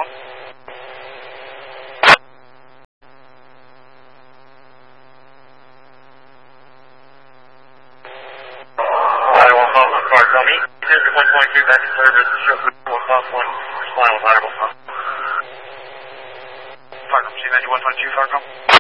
phone. Iowa Hospital car, dummy. District 122 back in service. Show 1 spinal variable. Farcom, C91.2 Farcom.